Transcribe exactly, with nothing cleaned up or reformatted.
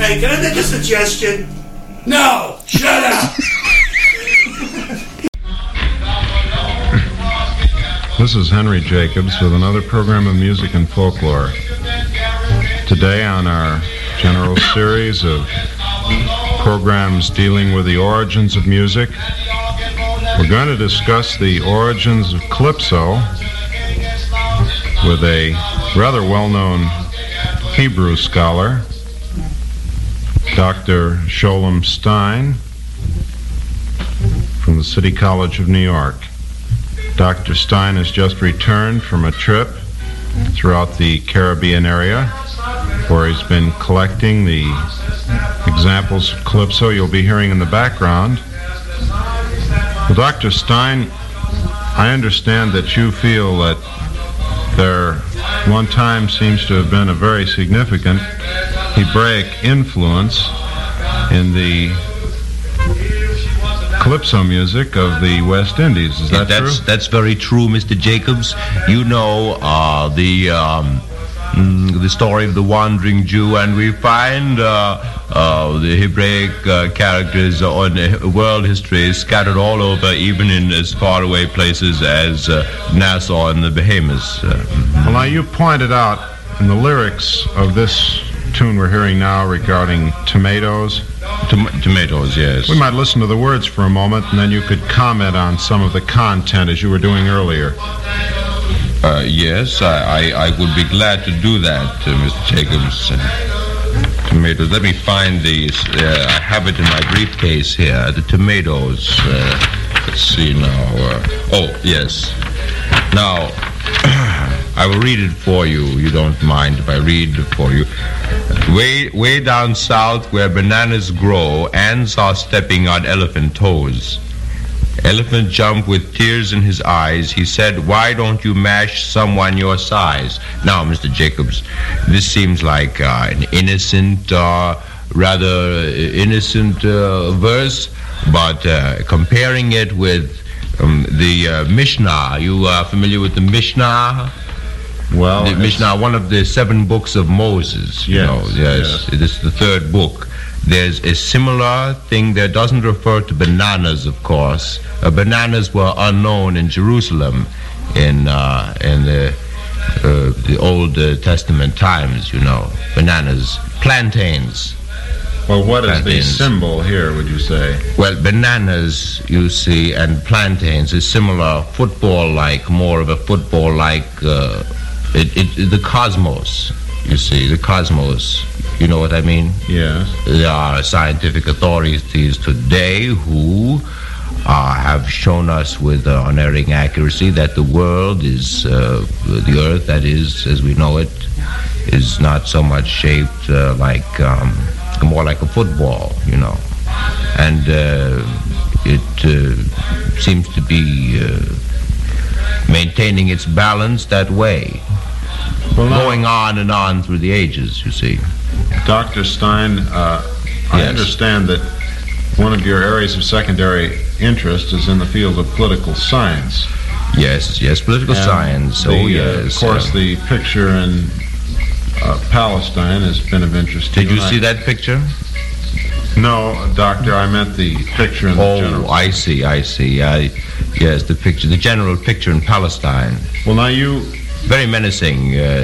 Hey, can I make a suggestion? No! Shut up! This is Henry Jacobs with another program of music and folklore. Today on our general series of programs dealing with the origins of music, we're going to discuss the origins of calypso with a rather well-known Hebrew scholar, Doctor Sholem Stein from the City College of New York. Doctor Stein has just returned from a trip throughout the Caribbean area where he's been collecting the examples of calypso you'll be hearing in the background. Well, Doctor Stein, I understand that you feel that there one time seems to have been a very significant Hebraic influence in the calypso music of the West Indies. Is that yeah, that's, true? That's very true, Mister Jacobs. You know uh, the um, mm, the story of the wandering Jew, and we find uh, uh, the Hebraic uh, characters on world history scattered all over, even in as far away places as uh, Nassau and the Bahamas. Uh, well, now you pointed out in the lyrics of this tune we're hearing now regarding tomatoes. Tom- tomatoes, yes. We might listen to the words for a moment, and then you could comment on some of the content as you were doing earlier. Uh, yes, I, I, I would be glad to do that, uh, Mister Jacobs. Uh, tomatoes. Let me find these. Uh, I have it in my briefcase here. The tomatoes. Uh, let's see now. Uh, oh, yes. Now, I will read it for you. You don't mind if I read it for you. Way, way down south where bananas grow, ants are stepping on elephant toes. Elephant jumped with tears in his eyes. He said, "Why don't you mash someone your size?" Now, Mister Jacobs, this seems like uh, an innocent, uh, rather innocent uh, verse, but uh, comparing it with um, the uh, Mishnah. You are familiar with the Mishnah? Well, the Mishnah, one of the seven books of Moses. You yes, know, yes, yes. It is the third book. There's a similar thing that doesn't refer to bananas, of course. Uh, bananas were unknown in Jerusalem in uh, in the uh, the Old uh, Testament times. You know, bananas, plantains. Well, what is plantains. the symbol here, would you say? Well, bananas, you see, and plantains is similar, football-like, more of a football-like. Uh, it, it, the cosmos, you see, the cosmos. You know what I mean? Yes. There are scientific authorities today who uh, have shown us with uh, unerring accuracy that the world is, uh, the earth, that is, as we know it, is not so much shaped uh, like, um, more like a football, you know. And uh, it uh, seems to be uh, maintaining its balance that way. Well, going on and on through the ages, you see. Doctor Stein, uh, I yes. understand that one of your areas of secondary interest is in the field of political science. Yes, yes, political and science. The, oh, yes. Uh, of course, uh, the picture in uh, Palestine has been of interest to you. Did you see I, that picture? No, Doctor, I meant the picture in the oh, general. Oh, I see, I see. I, yes, the picture, the general picture in Palestine. Well, now you... Very menacing. Uh,